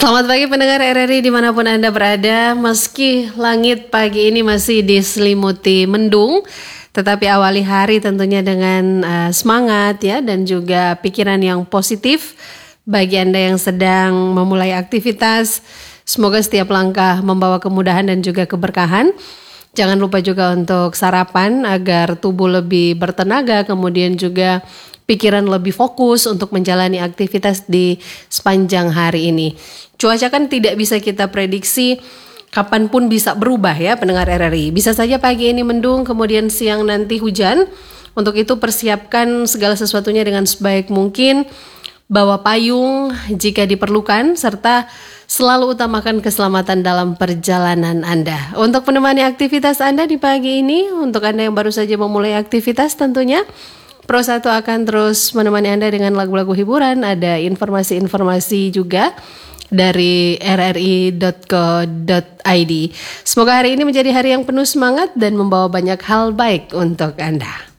Selamat pagi pendengar RRI dimanapun Anda berada. Meski langit pagi ini masih diselimuti mendung, tetapi awali hari tentunya dengan semangat ya, dan juga pikiran yang positif. Bagi Anda yang sedang memulai aktivitas, semoga setiap langkah membawa kemudahan dan juga keberkahan. Jangan lupa juga untuk sarapan agar tubuh lebih bertenaga, kemudian juga pikiran lebih fokus untuk menjalani aktivitas di sepanjang hari ini. Cuaca kan tidak bisa kita prediksi, kapanpun bisa berubah ya pendengar RRI. Bisa saja pagi ini mendung, kemudian siang nanti hujan. Untuk itu persiapkan segala sesuatunya dengan sebaik mungkin. Bawa payung jika diperlukan, serta selalu utamakan keselamatan dalam perjalanan Anda. Untuk menemani aktivitas Anda di pagi ini, untuk Anda yang baru saja memulai aktivitas tentunya, Pro 1 akan terus menemani Anda dengan lagu-lagu hiburan, ada informasi-informasi juga dari rri.co.id. Semoga hari ini menjadi hari yang penuh semangat dan membawa banyak hal baik untuk Anda.